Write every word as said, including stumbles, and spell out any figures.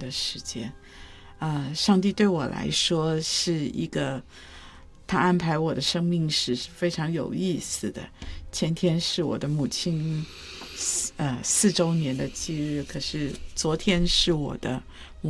的时间啊、呃！上帝对我来说是一个，他安排我的生命史是非常有意思的。前天是我的母亲呃四周年的忌日，可是昨天是我的